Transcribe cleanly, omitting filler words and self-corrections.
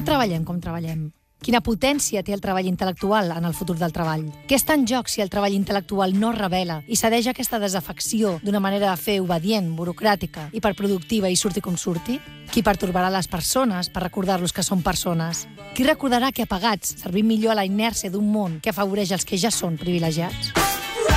treballem com treballem? Quina potència té el treball intel·lectual en el futur del treball? Què està en joc si el treball intel·lectual no es revela i cedeix aquesta desafecció d'una manera de fer obedient, burocràtica, hiperproductiva i surti com surti? Qui pertorbarà les persones per recordar-los que són persones? Qui recordarà que apagats servim millor a la inèrcia d'un món que afavoreix els que ja són privilegiats?